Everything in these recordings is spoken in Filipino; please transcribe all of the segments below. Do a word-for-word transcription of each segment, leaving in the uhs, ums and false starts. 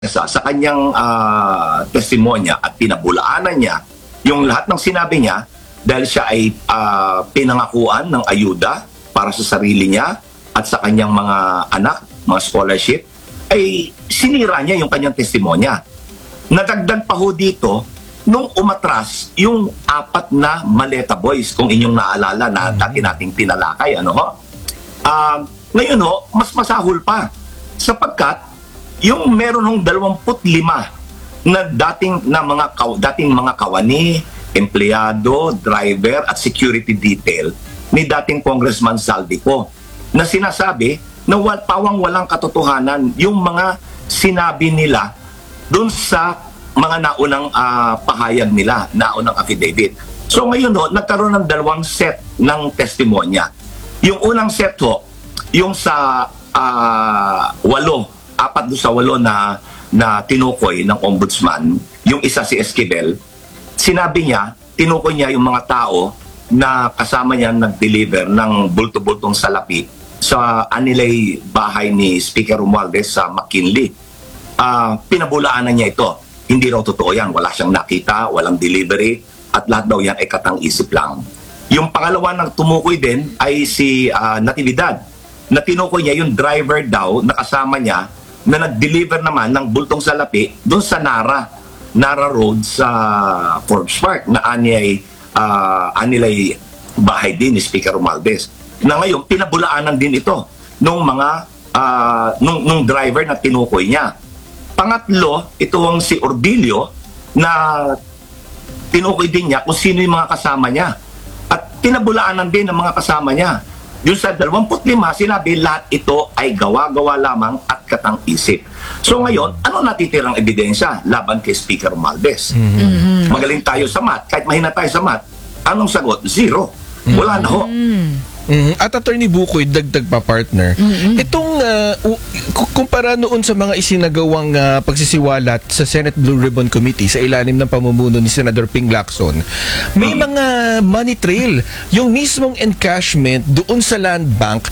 sa, sa kanyang uh, testimonya at pinabulaanan niya yung lahat ng sinabi niya dahil siya ay uh, pinangakuan ng ayuda para sa sarili niya at sa kanyang mga anak, mga scholarship, ay sinira niya yung kanyang testimonya. Nadagdag pa ho dito, nung umatras yung apat na Maleta Boys, kung inyong naalala na dati nating tinalakay, ano ho? Uh, ngayon ho, mas masahol pa sapagkat yung meron hong dalawampu't lima na dating na mga dating mga kawani, empleyado, driver at security detail ni dating Congressman Saldico na sinasabi na wal, pawang walang katotohanan yung mga sinabi nila doon sa mga naunang uh, pahayag nila, naunang affidavit. So ngayon ho, nagkaroon ng dalawang set ng testimonya. Yung unang set ho, yung sa uh, walo, apat do sa walo na na tinukoy ng ombudsman, yung isa si Esquivel, sinabi niya, tinukoy niya yung mga tao na kasama niya nag-deliver ng bulto-bultong salapi sa anilay bahay ni Speaker Romualdez sa McKinley. Uh, pinabulaanan niya ito. Hindi raw totoo yan. Wala siyang nakita, walang delivery, at lahat daw yan ay katang-isip lang. Yung pangalawa na tumukoy din ay si uh, Natividad, na tinukoy niya yung driver daw na kasama niya na nag-deliver naman ng bultong salapi doon sa Nara, Nara Road sa Forbes Park na anilay, uh, anilay bahay din ni Speaker Romualdez. Na ngayon, pinabulaanan din ito nung mga, uh, nung, nung driver na tinukoy niya. Pangatlo, ito ang si Ordilio na tinukoy din niya kung sino yung mga kasama niya. At pinabulaanan din ng mga kasama niya. Yung sa dalawampu't lima, sinabi lahat ito ay gawa-gawa lamang at katang-isip. So ngayon, ano natitirang ebidensya laban kay Speaker Romualdez? Mm-hmm. Magaling tayo sa math. Kahit mahina tayo sa math, anong sagot? Zero. Wala na ho. Mm-hmm. At Attorney Bukoy, dagdag pa partner, mm-hmm. itong uh, kumpara noon sa mga isinagawang uh, pagsisiwalat sa Senate Blue Ribbon Committee sa ilalim ng pamumuno ni Senador Ping Lacson, may mm-hmm. mga money trail, yung mismong encashment doon sa land bank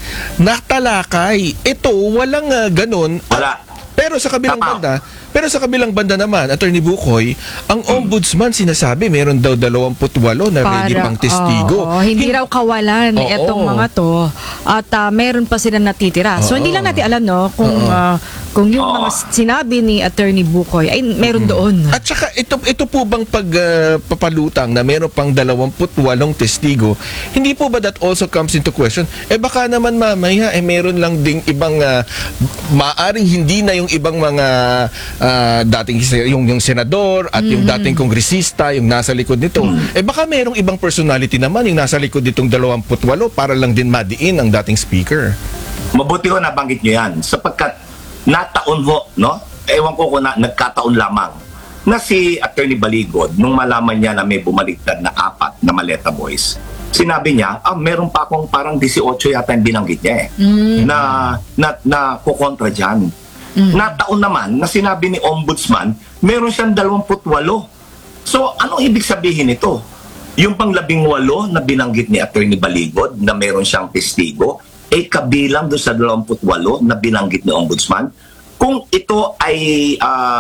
natalakay. Ito, walang uh, ganun. Wala. Pero sa kabilang Tama. banda, pero sa kabilang banda naman, Attorney Bukoy, ang ombudsman sinasabi meron daw dalawamput walo na Para, ready pang testigo. Oh, hindi Hin- raw kawalan oh, itong mga to. At uh, meron pa sila natitira. So oh, hindi lang natin alam no kung oh, uh, kung yung oh. mga sinabi ni Attorney Bukoy ay meron mm. doon. At saka ito ito po bang pagpapalutang uh, na meron pang dalawamput walong testigo, hindi po ba that also comes into question? Eh baka naman mamaya eh meron lang ding ibang uh, maaring hindi na yung ibang mga uh, dating yung yung senador at mm-hmm. yung dating kongresista yung nasa likod nito. Mm-hmm. Eh baka merong ibang personality naman yung nasa likod nitong dalawamput walo para lang din madiin ang dating speaker. Mabuti ho nabanggit niyo yan sapagkat nataon ho, no? Ewan ko kung na, nagkataon lamang na si Attorney Baligod nung malaman niya na may bumaliktad na apat na Maleta Boys. Sinabi niya, ah, meron pa akong parang eighteen yata yung binanggit niya eh. Mm. Na, na, na kukontra dyan. Mm. Nataon naman na sinabi ni Ombudsman, meron siyang dalawamput walo. So, anong ibig sabihin nito? Yung pang labing walo na binanggit ni Attorney Baligod na meron siyang testigo, eh kabilang doon sa dalawamput walo na binanggit ni Ombudsman. Kung ito ay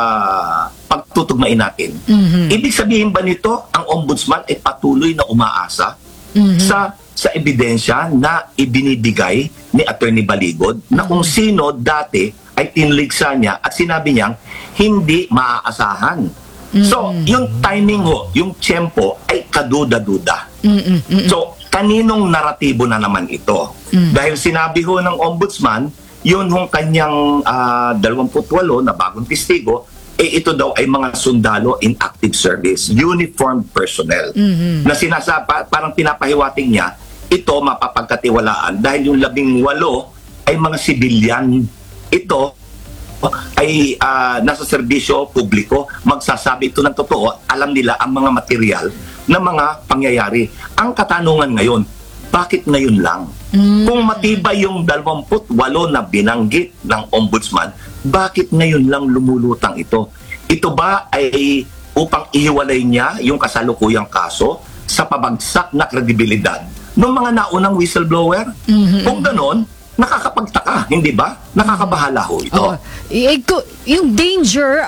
uh, pagtutugmain natin, mm-hmm. ibig sabihin ba nito ang Ombudsman ay patuloy na umaasa mm-hmm. sa sa ebidensya na ibinibigay ni Attorney Baligod na kung sino dati ay tinligsa niya at sinabi niyang hindi maaasahan. Mm-hmm. So, yung timing ho, yung tiyempo ay kaduda-duda. Mm-hmm. So, kaninong naratibo na naman ito? Mm-hmm. Dahil sinabi ho ng Ombudsman, yun hong kanyang uh, dalawamput walo na bagong testigo, eh ito daw ay mga sundalo in active service, uniformed personnel. Mm-hmm. Na sinasapa, parang pinapahiwating niya, ito mapapagkatiwalaan dahil yung labing walo ay mga sibilyan. Ito ay uh, nasa serbisyo publiko, magsasabi ito ng totoo, alam nila ang mga material na mga pangyayari. Ang katanungan ngayon, bakit ngayon lang? Mm. Kung matibay yung dalawamput walo na binanggit ng Ombudsman, bakit ngayon lang lumulutang ito? Ito ba ay upang ihiwalay niya yung kasalukuyang kaso sa pabagsak na kredibilidad ng mga naunang whistleblower? Mm-hmm. Kung ganon, nakakapagtaka, hindi ba? Nakakabahala ho ito. Oh, eh, ko- yung danger